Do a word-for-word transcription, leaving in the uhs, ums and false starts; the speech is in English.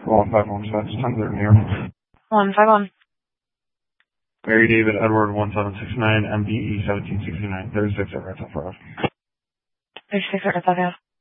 one five one seven ten thirty here. one five one. Mary David Edward one seven six nine M B E seventeen sixty nine thirty six at Red Top Road. thirty-six at Red Top Road.